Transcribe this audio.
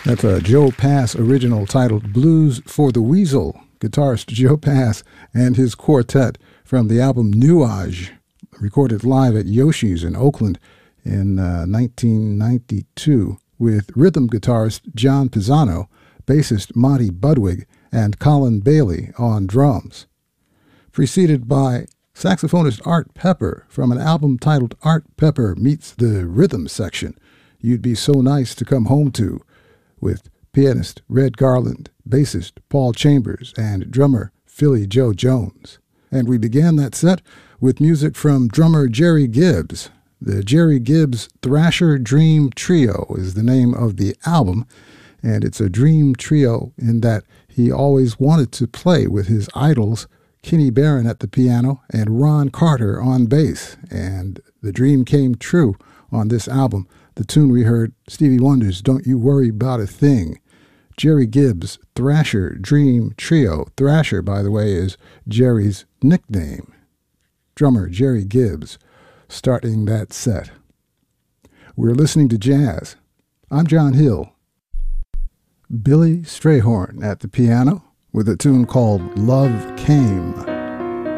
That's a Joe Pass original titled Blues for the Weasel. Guitarist Joe Pass and his quartet from the album Nuage, recorded live at Yoshi's in Oakland in 1992 with rhythm guitarist John Pisano, bassist Monty Budwig, and Colin Bailey on drums. Preceded by saxophonist Art Pepper from an album titled Art Pepper Meets the Rhythm Section, You'd Be So Nice to Come Home To, with pianist Red Garland, bassist Paul Chambers, and drummer Philly Joe Jones. And we began that set with music from drummer Jerry Gibbs. The Jerry Gibbs Thrasher Dream Trio is the name of the album, and it's a dream trio in that he always wanted to play with his idols, Kenny Barron at the piano and Ron Carter on bass, and the dream came true on this album. The tune we heard, Stevie Wonder's Don't You Worry About a Thing. Jerry Gibbs, Thrasher Dream Trio. Thrasher, by the way, is Jerry's nickname. Drummer Jerry Gibbs starting that set. We're listening to jazz. I'm John Hill. Billy Strayhorn at the piano with a tune called Love Came.